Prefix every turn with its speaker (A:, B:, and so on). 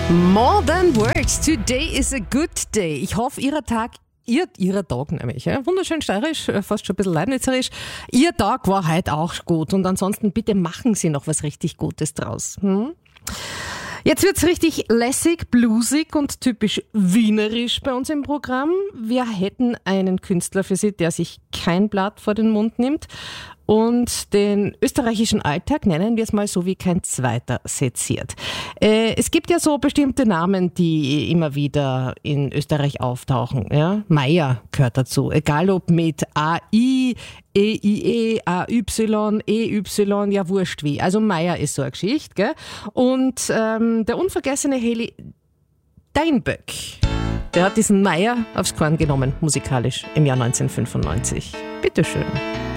A: More than words, today is a good day. Ich hoffe, Ihrer Tag nämlich, ja? Wunderschön steirisch, fast schon ein bisschen leibnizerisch. Ihr Tag war heute auch gut und ansonsten bitte machen Sie noch was richtig Gutes draus. Jetzt wird's richtig lässig, bluesig und typisch wienerisch bei uns im Programm. Wir hätten einen Künstler für Sie, der sich kein Blatt vor den Mund nimmt und den österreichischen Alltag, nennen wir es mal so, wie kein zweiter seziert. Es gibt ja so bestimmte Namen, die immer wieder in Österreich auftauchen. Ja? Meier gehört dazu, egal ob mit AI, EIE, AY, EY, ja wurscht wie. Also Meier ist so eine Geschichte. Gell? Und der unvergessene Heli Steinböck, der hat diesen Meier aufs Korn genommen, musikalisch, im Jahr 1995. Bitteschön.